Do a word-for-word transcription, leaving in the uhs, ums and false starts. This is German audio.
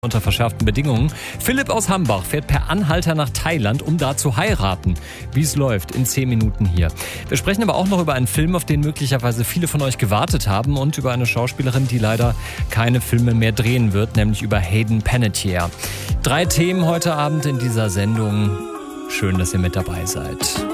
unter verschärften Bedingungen. Philipp aus Hambach fährt per Anhalter nach Thailand, um da zu heiraten. Wie es läuft, in zehn Minuten hier. Wir sprechen aber auch noch über einen Film, auf den möglicherweise viele von euch gewartet haben, und über eine Schauspielerin, die leider keine Filme mehr drehen wird, nämlich über Hayden Panettiere. Drei Themen heute Abend in dieser Sendung. Schön, dass ihr mit dabei seid.